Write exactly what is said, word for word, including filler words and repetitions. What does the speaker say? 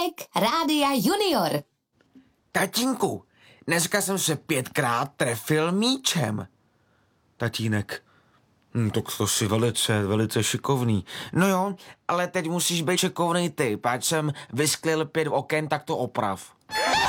Tatínek Rádia Junior. Tatínku, dneska jsem se pětkrát trefil míčem. Tatínek. Hm, tak to si velice, velice šikovný. No jo, ale teď musíš být šikovnej ty, páč jsem vysklil pět oken, tak to oprav.